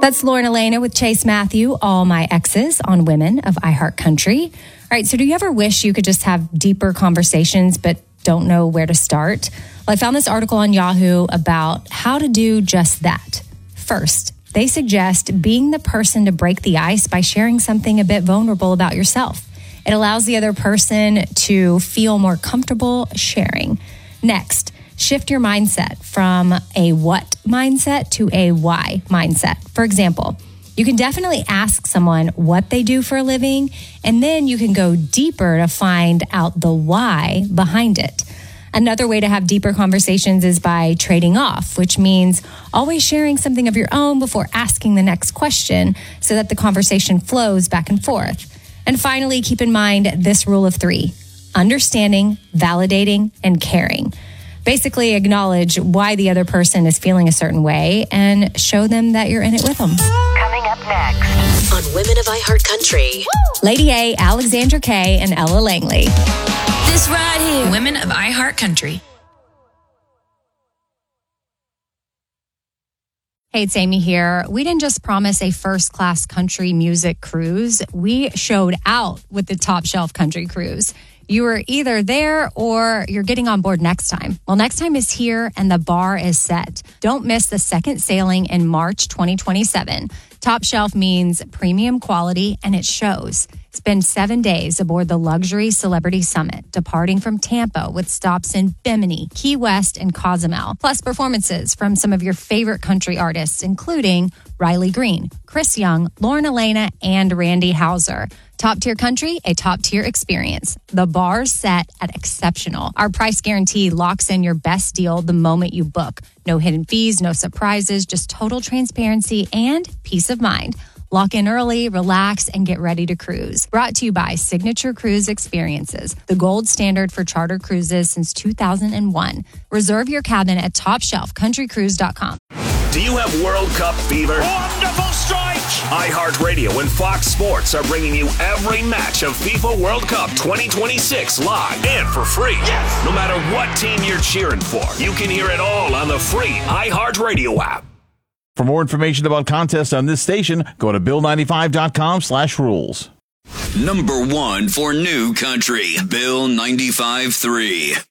That's Lauren Elena with Chase Matthew, All My Exes on Women of iHeartCountry. All right, so do you ever wish you could just have deeper conversations but don't know where to start? Well, I found this article on Yahoo about how to do just that. First, they suggest being the person to break the ice by sharing something a bit vulnerable about yourself. It allows the other person to feel more comfortable sharing. Next, shift your mindset from a what mindset to a why mindset. For example, you can definitely ask someone what they do for a living, and then you can go deeper to find out the why behind it. Another way to have deeper conversations is by trading off, which means always sharing something of your own before asking the next question so that the conversation flows back and forth. And finally, keep in mind this rule of 3: understanding, validating, and caring. Basically, acknowledge why the other person is feeling a certain way and show them that you're in it with them. Coming up next on Women of iHeartCountry, Lady A, Alexandra K, and Ella Langley. This right here, Women of iHeartCountry. Hey, it's Amy here. We didn't just promise a first-class country music cruise. We showed out with the Top Shelf Country Cruise. You were either there or you're getting on board next time. Well, next time is here and the bar is set. Don't miss the second sailing in March 2027. Top Shelf means premium quality, and it shows. Spend 7 days aboard the Luxury Celebrity Summit, departing from Tampa with stops in Bimini, Key West, and Cozumel. Plus performances from some of your favorite country artists, including Riley Green, Chris Young, Lauren Elena, and Randy Houser. Top tier country, a top tier experience. The bar's set at exceptional. Our price guarantee locks in your best deal the moment you book. No hidden fees, no surprises, just total transparency and peace of mind. Lock in early, relax, and get ready to cruise. Brought to you by Signature Cruise Experiences, the gold standard for charter cruises since 2001. Reserve your cabin at TopShelfCountryCruise.com. Do you have World Cup fever? Wonderful strike! iHeartRadio and Fox Sports are bringing you every match of FIFA World Cup 2026 live and for free. Yes! No matter what team you're cheering for, you can hear it all on the free iHeartRadio app. For more information about contests on this station, go to Bill95.com/rules. Number 1 for new country, Bill 95.3.